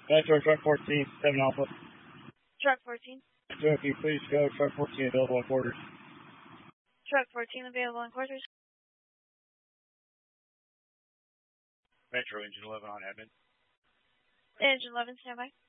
Metro Truck 14, 7 Alpha. Truck 14. So if you please go, Truck 14 available in quarters. Truck 14 available in quarters. Metro Engine 11 on admin. Engine 11, standby.